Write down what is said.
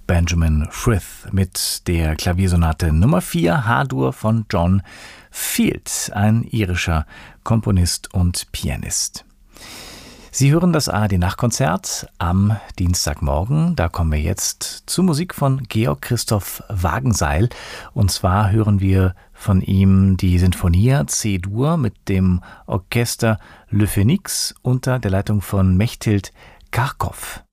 Benjamin Frith mit der Klaviersonate Nummer 4 H-Dur von John Field, ein irischer Komponist und Pianist. Sie hören das ARD-Nachtkonzert am Dienstagmorgen. Da kommen wir jetzt zur Musik von Georg Christoph Wagenseil. Und zwar hören wir von ihm die Sinfonia C-Dur mit dem Orchester Le Phénix unter der Leitung von Mechthild Karkow.